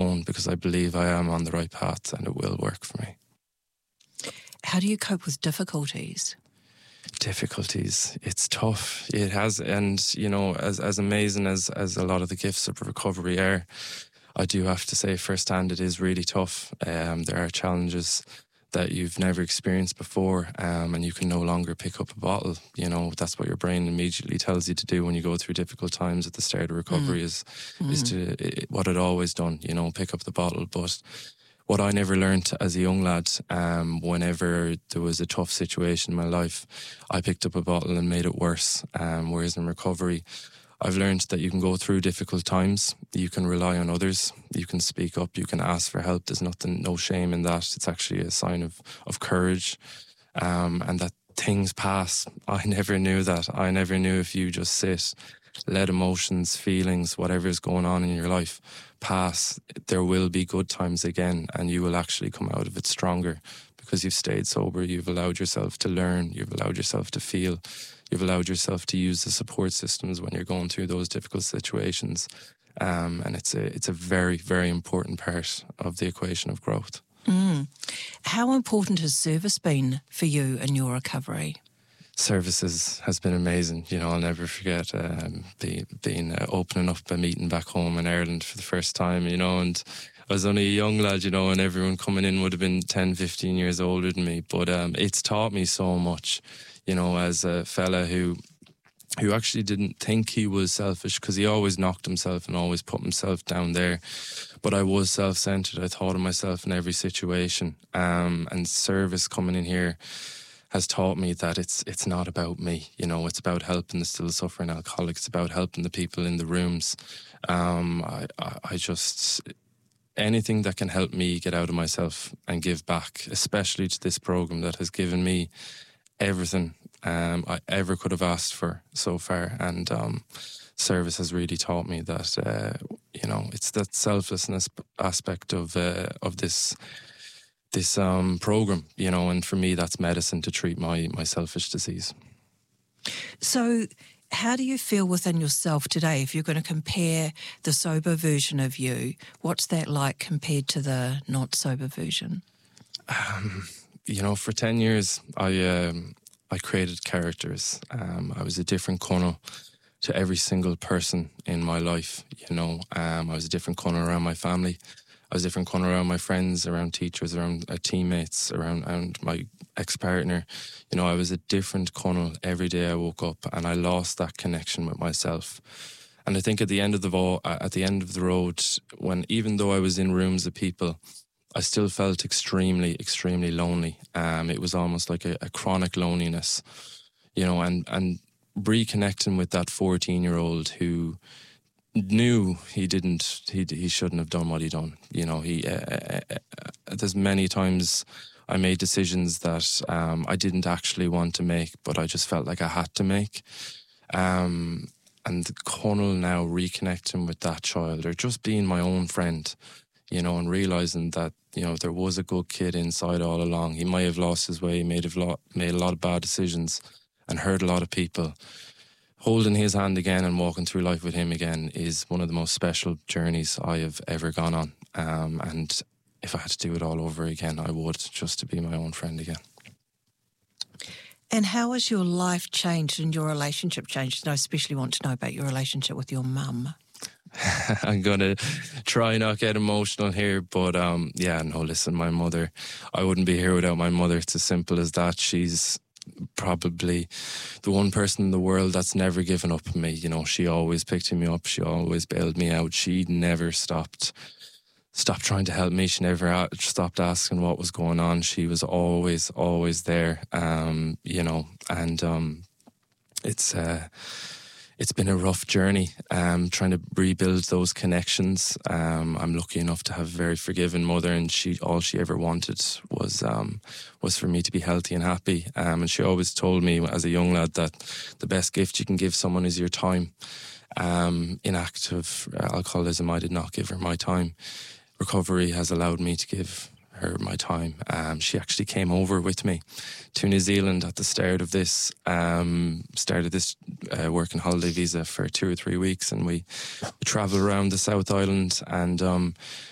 own, because I believe I am on the right path and it will work for me. How do you cope with difficulties? Difficulties, it's tough. It has, and you know, as amazing as a lot of the gifts of recovery are, I do have to say firsthand it is really tough. There are challenges that you've never experienced before, and you can no longer pick up a bottle. You know, that's what your brain immediately tells you to do when you go through difficult times at the start of recovery. Is to what it always done. You know, pick up the bottle. But what I never learned as a young lad, whenever there was a tough situation in my life, I picked up a bottle and made it worse. Whereas in recovery, I've learned that you can go through difficult times, you can rely on others, you can speak up, you can ask for help. There's no shame in that. It's actually a sign of courage, and that things pass. I never knew that. I never knew if you just sit, let emotions, feelings, whatever is going on in your life pass, there will be good times again, and you will actually come out of it stronger because you've stayed sober, you've allowed yourself to learn, you've allowed yourself to feel, you've allowed yourself to use the support systems when you're going through those difficult situations. And it's a very, very important part of the equation of growth. How important has service been for you in your recovery? Services has been amazing. You know, I'll never forget being opening up a meeting back home in Ireland for the first time, you know, and I was only a young lad, you know, and everyone coming in would have been 10, 15 years older than me. But it's taught me so much, you know, as a fella who actually didn't think he was selfish, because he always knocked himself and always put himself down there. But I was self-centered. I thought of myself in every situation. And service coming in here has taught me that it's not about me. You know, it's about helping the still suffering alcoholic. It's about helping the people in the rooms. I just, anything that can help me get out of myself and give back, especially to this program that has given me everything I ever could have asked for so far. And service has really taught me that, you know, it's that selflessness aspect of this program, you know, and for me that's medicine to treat my selfish disease. So how do you feel within yourself today? If you're going to compare the sober version of you, what's that like compared to the not sober version? You know, for 10 years I created characters. I was a different Conal to every single person in my life, you know. I was a different Conal around my family. I was a different Conal around my friends, around teachers, around teammates, around my ex-partner. You know, I was a different Conal every day I woke up, and I lost that connection with myself. And I think at the end of the road, when even though I was in rooms of people, I still felt extremely, extremely lonely. It was almost like a chronic loneliness, you know, and reconnecting with that 14-year-old who knew he shouldn't have done what he done. You know, there's many times I made decisions that I didn't actually want to make, but I just felt like I had to make. And Conal now reconnecting with that child, or just being my own friend, you know, and realising that, you know, there was a good kid inside all along. He might have lost his way, made a lot of bad decisions and hurt a lot of people. Holding his hand again and walking through life with him again is one of the most special journeys I have ever gone on. And if I had to do it all over again, I would, just to be my own friend again. And how has your life changed and your relationship changed? And I especially want to know about your relationship with your mum. I'm going to try not get emotional here, but listen, my mother, I wouldn't be here without my mother. It's as simple as that. She's probably the one person in the world that's never given up on me. You know, she always picked me up. She always bailed me out. She never stopped trying to help me. She never stopped asking what was going on. She was always there, you know, and it's been a rough journey, trying to rebuild those connections. I'm lucky enough to have a very forgiving mother, and all she ever wanted was for me to be healthy and happy. And she always told me as a young lad that the best gift you can give someone is your time. In active alcoholism, I did not give her my time. Recovery has allowed me to give her my time. She actually came over with me to New Zealand at the start of this, working holiday visa for 2 or 3 weeks, and we travelled around the South Island, and